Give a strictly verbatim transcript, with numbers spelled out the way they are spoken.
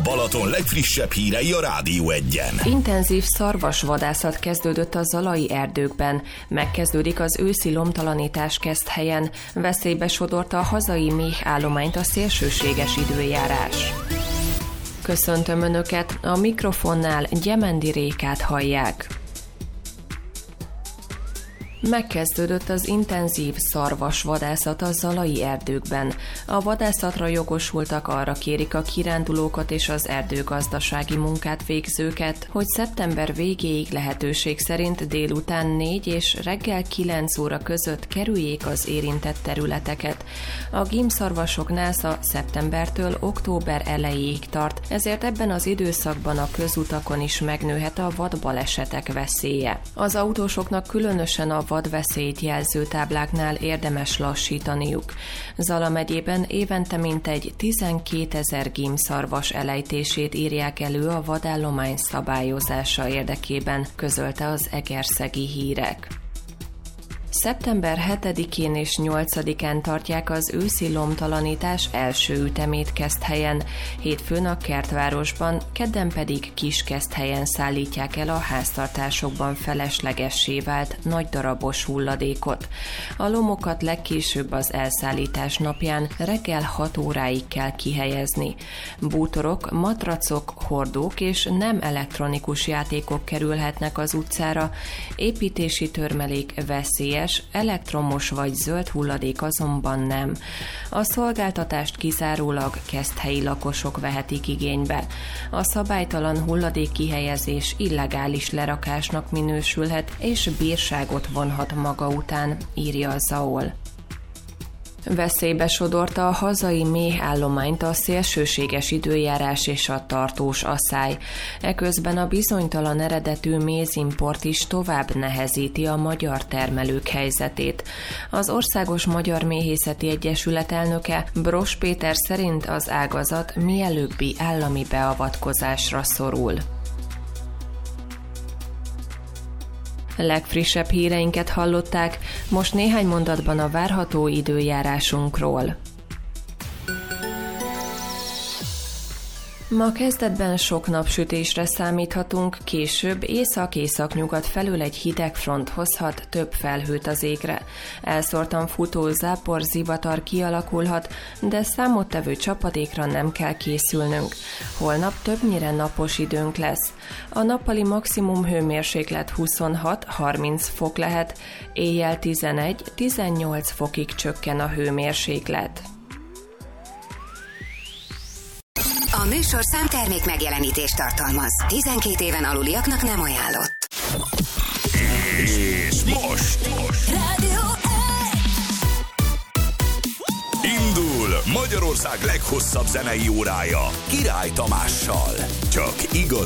Balaton legfrissebb hírei a Rádió Egyen. Intenzív szarvasvadászat kezdődött a zalai erdőkben. Megkezdődik az őszi lomtalanítás Keszthelyen. Veszélybe sodorta a hazai méhállományt a szélsőséges időjárás. Köszöntöm Önöket, a mikrofonnál Gyemendi Rékát hallják. Megkezdődött az intenzív szarvasvadászat a zalai erdőkben. A vadászatra jogosultak arra kérik a kirándulókat és az erdőgazdasági munkát végzőket, hogy szeptember végéig lehetőség szerint délután négy és reggel kilenc óra között kerüljék az érintett területeket. A gímszarvasok násza szeptembertől október elejéig tart, ezért ebben az időszakban a közutakon is megnőhet a vadbalesetek veszélye. Az autósoknak különösen a vadveszélyt jelző tábláknál érdemes lassítaniuk. Zala megyében évente mintegy tizenkétezer gímszarvas elejtését írják elő a vadállomány szabályozása érdekében, közölte az Egerszegi Hírek. szeptember hetedikén és nyolcadikán tartják az őszi lomtalanítás első ütemét Keszthelyen, hétfőn a Kertvárosban, kedden pedig Kiskeszthelyen szállítják el a háztartásokban feleslegessé vált nagydarabos hulladékot. A lomokat legkésőbb az elszállítás napján reggel hat óráig kell kihelyezni. Bútorok, matracok, hordók és nem elektronikus játékok kerülhetnek az utcára, építési törmelék veszélyes, elektromos vagy zöld hulladék azonban nem. A szolgáltatást kizárólag keszthelyi lakosok vehetik igénybe. A szabálytalan hulladék kihelyezés illegális lerakásnak minősülhet, és bírságot vonhat maga után, írja a zé á o el. Veszélybe sodorta a hazai méhállományt a szélsőséges időjárás és a tartós aszály. Eközben a bizonytalan eredetű mézimport is tovább nehezíti a magyar termelők helyzetét. Az Országos Magyar Méhészeti Egyesület elnöke Bross Péter szerint az ágazat mielőbbi állami beavatkozásra szorul. Legfrissebb híreinket hallották, most néhány mondatban a várható időjárásunkról. Ma kezdetben sok napsütésre számíthatunk, később észak-északnyugat felől egy hideg front hozhat több felhőt az égre. Elszórtan futó zápor, zivatar kialakulhat, de számottevő csapadékra nem kell készülnünk. Holnap többnyire napos időnk lesz. A nappali maximum hőmérséklet huszonhat-harminc fok lehet, éjjel tizenegy-tizennyolc fokig csökken a hőmérséklet. A műsorszám termék megjelenítést tartalmaz. tizenkét éven aluliaknak nem ajánlott. És most, most. Rádió Indul Magyarország leghosszabb zenei órája Király Tamással. Csak igaz